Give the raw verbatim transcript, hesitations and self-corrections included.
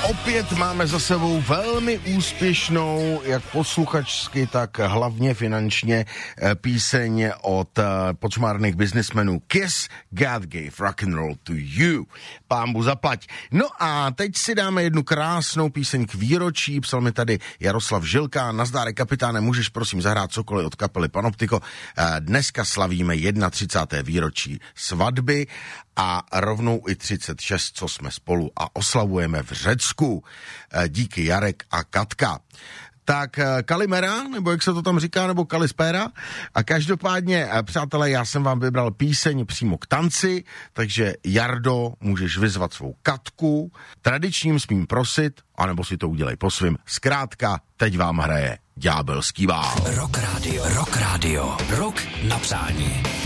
opět máme za sebou velmi úspěšnou, jak posluchačsky, tak hlavně finančně, píseň od počmárných biznismenů Kiss, God Gave Rock and Roll to You. Pánbu zaplať. No a teď si dáme jednu krásnou píseň k výročí. Psal mi tady Jaroslav Žilka. Nazdárek, kapitáne, můžeš prosím zahrát cokoliv od kapely Panoptiko. Dneska slavíme třicáté první výročí svatby a rovnou i třicet šest, co jsme spolu a oslavujeme v Řecku. Díky Jarek a Katka. Tak Kalimera, nebo jak se to tam říká, nebo Kalispera. A každopádně, přátelé, já jsem vám vybral píseň přímo k tanci, takže Jardo, můžeš vyzvat svou Katku, tradičním smím prosit, anebo si to udělej po svým. Zkrátka, teď vám hraje Ďábelský bál. Rock Radio, Rock Radio, Rock na přání.